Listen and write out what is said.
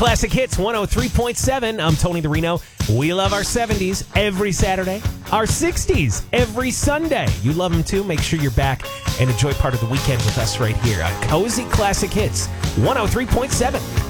Classic Hits 103.7. I'm Tony the Reno. We love our 70s every Saturday, our 60s every Sunday. You love them too? Make sure you're back and enjoy part of the weekend with us right here on Cozy Classic Hits 103.7.